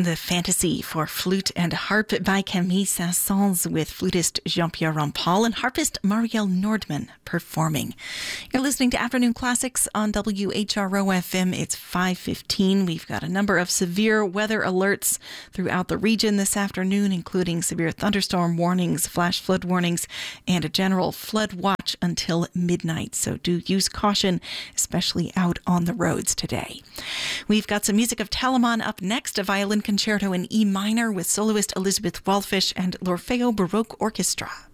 The Fantasy for Flute and Harp by Camille Saint-Saëns with flutist Jean-Pierre Rampal and harpist Marielle Nordman performing. You're listening to Afternoon Classics on WHRO-FM. It's 5:15. We've got a number of severe weather alerts throughout the region this afternoon, including severe thunderstorm warnings, flash flood warnings, and a general flood watch until midnight. So do use caution, especially out on the roads today. We've got some music of Telemann up next, a violin concerto in E minor with soloist Elizabeth Wallfisch and l'Orfeo Baroque Orchestra.